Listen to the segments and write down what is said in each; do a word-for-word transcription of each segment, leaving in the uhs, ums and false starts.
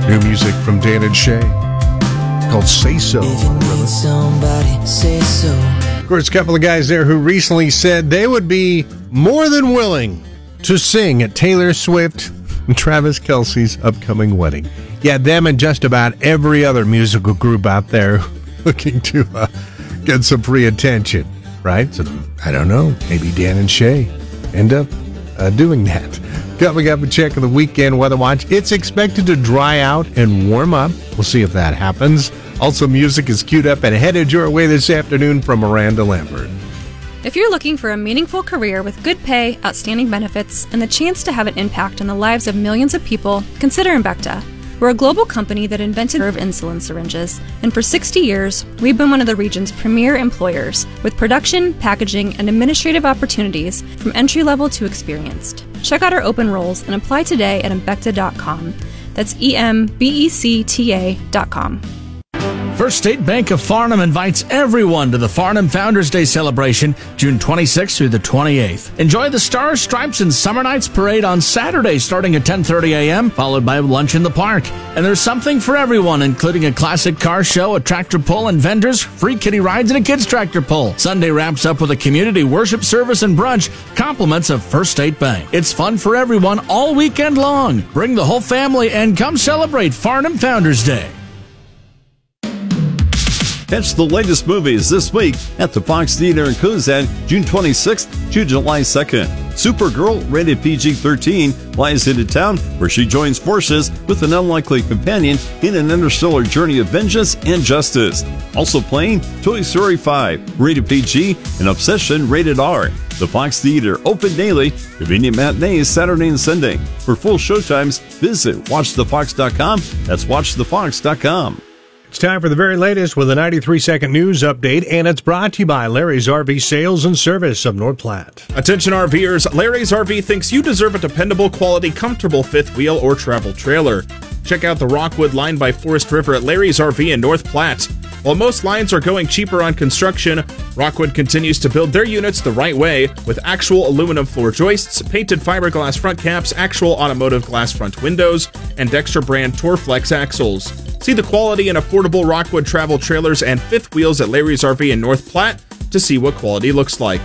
New music from Dan and Shay called Say So. If you need somebody, say so. Of course, a couple of guys there who recently said they would be more than willing to sing at Taylor Swift and Travis Kelce's upcoming wedding. Yeah, them and just about every other musical group out there looking to uh, get some free attention, right? So, I don't know, maybe Dan and Shay end up uh, doing that. Coming up, a check of the weekend weather watch. It's expected to dry out and warm up. We'll see if that happens. Also, music is queued up and headed your way this afternoon from Miranda Lambert. If you're looking for a meaningful career with good pay, outstanding benefits, and the chance to have an impact on the lives of millions of people, consider Embecta. We're a global company that invented nerve insulin syringes, and for sixty years, we've been one of the region's premier employers, with production, packaging, and administrative opportunities from entry-level to experienced. Check out our open roles and apply today at embecta dot com. That's E M B E C T A dot com. First State Bank of Farnham invites everyone to the Farnham Founders Day celebration, June twenty-sixth through the twenty-eighth. Enjoy the Stars, Stripes, and Summer Nights Parade on Saturday starting at ten thirty a.m., followed by lunch in the park. And there's something for everyone, including a classic car show, a tractor pull, and vendors, free kiddie rides, and a kids' tractor pull. Sunday wraps up with a community worship service and brunch, compliments of First State Bank. It's fun for everyone all weekend long. Bring the whole family and come celebrate Farnham Founders Day. Catch the latest movies this week at the Fox Theater in Cozad, June twenty-sixth to July second. Supergirl, rated P G thirteen, flies into town where she joins forces with an unlikely companion in an interstellar journey of vengeance and justice. Also playing Toy Story five, rated P G, and Obsession, rated R. The Fox Theater, open daily, convenient matinees Saturday and Sunday. For full showtimes, visit watch the fox dot com. That's watch the fox dot com. It's time for the very latest with a ninety-three second news update, and it's brought to you by Larry's R V Sales and Service of North Platte. Attention RVers, Larry's R V thinks you deserve a dependable, quality, comfortable fifth wheel or travel trailer. Check out the Rockwood line by Forest River at Larry's R V in North Platte. While most lines are going cheaper on construction, Rockwood continues to build their units the right way with actual aluminum floor joists, painted fiberglass front caps, actual automotive glass front windows, and Dexter brand Torflex axles. See the quality and affordable Rockwood travel trailers and fifth wheels at Larry's R V in North Platte to see what quality looks like.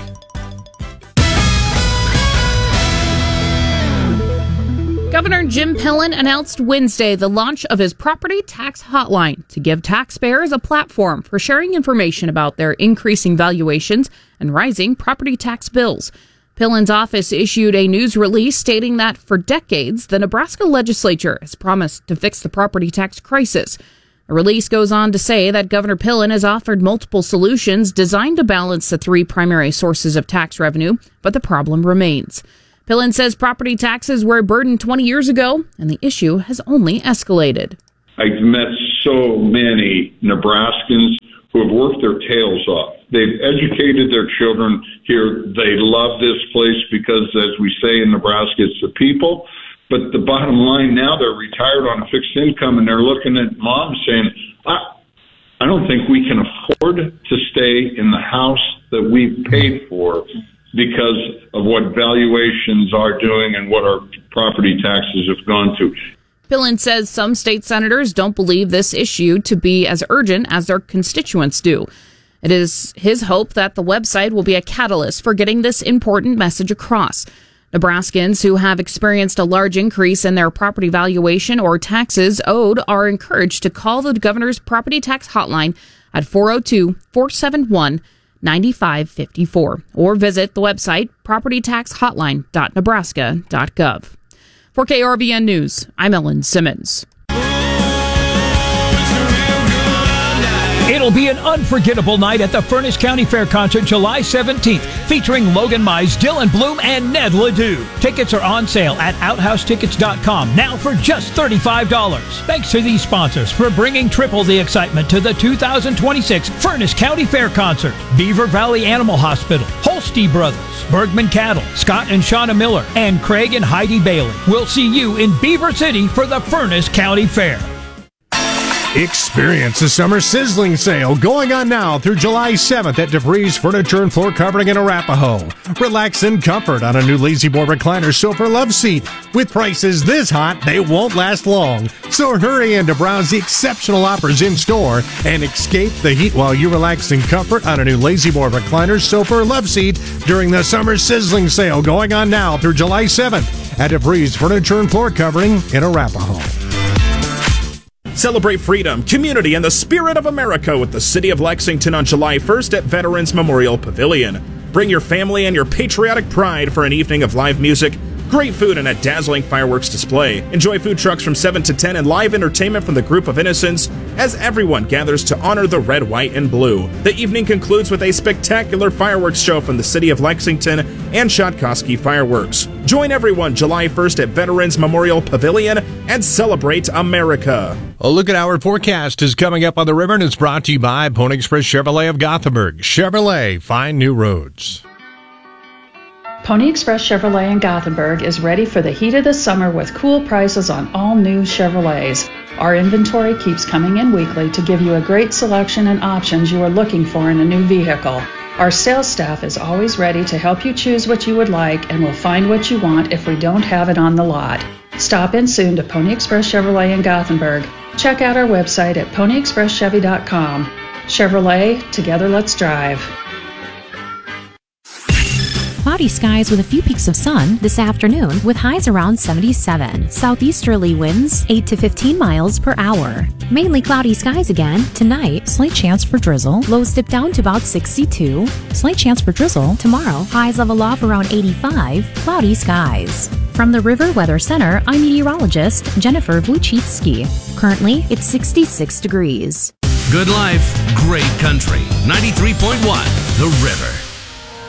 Governor Jim Pillen announced Wednesday the launch of his property tax hotline to give taxpayers a platform for sharing information about their increasing valuations and rising property tax bills. Pillen's office issued a news release stating that for decades, the Nebraska legislature has promised to fix the property tax crisis. The release goes on to say that Governor Pillen has offered multiple solutions designed to balance the three primary sources of tax revenue, but the problem remains. Pillen says property taxes were a burden twenty years ago, and the issue has only escalated. I've met so many Nebraskans who have worked their tails off. They've educated their children here. They love this place because, as we say in Nebraska, it's the people. But the bottom line now, they're retired on a fixed income, and they're looking at mom saying, I, I don't think we can afford to stay in the house that we paid for because of what valuations are doing and what our property taxes have gone to. Pillen says some state senators don't believe this issue to be as urgent as their constituents do. It is his hope that the website will be a catalyst for getting this important message across. Nebraskans who have experienced a large increase in their property valuation or taxes owed are encouraged to call the governor's property tax hotline at four oh two, four seven one, nine five five four or visit the website property tax hotline dot nebraska dot gov. For K R B N News, I'm Ellen Simmons. It'll be an unforgettable night at the Furnace County Fair Concert July seventeenth, featuring Logan Mize, Dylan Bloom, and Ned Ledoux. Tickets are on sale at outhouse tickets dot com now for just thirty-five dollars. Thanks to these sponsors for bringing triple the excitement to the two thousand twenty-six Furnace County Fair Concert. Beaver Valley Animal Hospital, Holste Brothers, Bergman Cattle, Scott and Shauna Miller, and Craig and Heidi Bailey. We'll see you in Beaver City for the Furnace County Fair. Experience the summer sizzling sale going on now through July seventh at DeVries Furniture and Floor Covering in Arapahoe. Relax in comfort on a new Lazy Boy recliner sofa love seat. With prices this hot, they won't last long. So hurry in to browse the exceptional offers in store and escape the heat while you relax in comfort on a new Lazy Boy recliner sofa or love seat during the summer sizzling sale going on now through July seventh at DeVries Furniture and Floor Covering in Arapahoe. Celebrate freedom, community, and the spirit of America with the City of Lexington on July first at Veterans Memorial Pavilion. Bring your family and your patriotic pride for an evening of live music, great food, and a dazzling fireworks display. Enjoy food trucks from seven to ten and live entertainment from the Group of Innocents as everyone gathers to honor the red, white, and blue. The evening concludes with a spectacular fireworks show from the City of Lexington and Shotkoski Fireworks. Join everyone July first at Veterans Memorial Pavilion and celebrate America. A look at our forecast is coming up on the river and it's brought to you by Pony Express Chevrolet of Gothenburg. Chevrolet, find new roads. Pony Express Chevrolet in Gothenburg is ready for the heat of the summer with cool prices on all new Chevrolets. Our inventory keeps coming in weekly to give you a great selection and options you are looking for in a new vehicle. Our sales staff is always ready to help you choose what you would like and will find what you want if we don't have it on the lot. Stop in soon to Pony Express Chevrolet in Gothenburg. Check out our website at pony express chevy dot com. Chevrolet, together let's drive. Cloudy skies with a few peaks of sun this afternoon with highs around seventy-seven. Southeasterly winds eight to fifteen miles per hour. Mainly cloudy skies again. Tonight, slight chance for drizzle. Lows dip down to about sixty-two. Slight chance for drizzle. Tomorrow, highs level off around eighty-five. Cloudy skies. From the River Weather Center, I'm meteorologist Jennifer Wojcicki. Currently, it's sixty-six degrees. Good life, great country. ninety-three point one, The River.